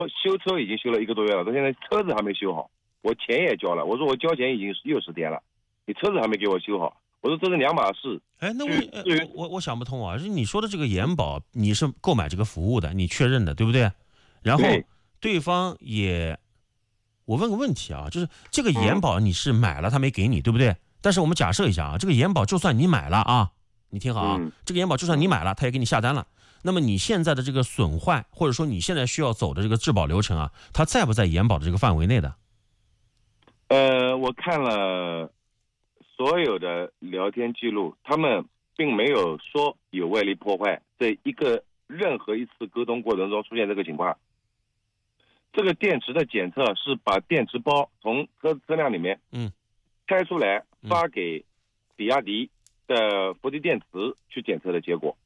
修车已经修了1个多月了，到现在车子还没修好，我钱也交了，我说我交钱已经60天了，你车子还没给我修好，我说这是两码事。 哎，那我想不通啊，就是你说的这个延保，你是购买这个服务的，你确认的，对不对？然后对方也，我问个问题啊，就是这个延保你是买了，他没给你，对不对？但是我们假设一下啊，这个延保就算你买了啊，你听好啊，这个延保就算你买了，他也给你下单了。那么你现在的这个损坏，或者说你现在需要走的这个质保流程啊，它在不在延保的这个范围内的？ 我看了所有的聊天记录，他们并没有说有外力破坏，在任何一次沟通过程中出现这个情况。这个电池的检测是把电池包从车辆里面拆出来，发给比亚迪的福迪电池去检测的结果。